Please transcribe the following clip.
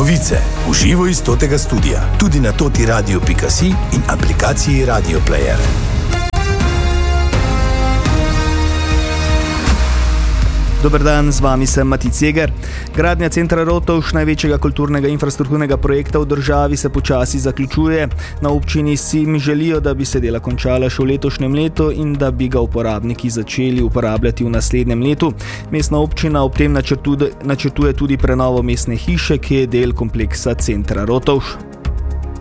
Novice v živo iz Totega studia, tudi na totiradio.si in aplikaciji Radio Player. Dober dan, z vami sem Mati Ceger. Gradnja centra Rotovž, največjega kulturnega infrastrukturnega projekta v državi, se počasi zaključuje. Na občini si mi želijo, da bi se dela končala še v letošnjem letu in da bi ga uporabniki začeli uporabljati v naslednjem letu. Mestna občina ob tem načrtuje tudi prenovo mestne hiše, ki je del kompleksa centra Rotovž.